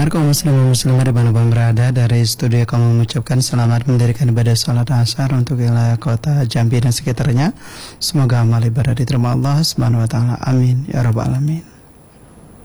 Pendengar kaum muslimin muslimah dimanapun berada, dari studio kami mengucapkan selamat mendirikan ibadah salat asar untuk wilayah kota Jambi dan sekitarnya. Semoga amal ibadah diterima Allah Subhanahu wa taala. Amin ya rabbal alamin.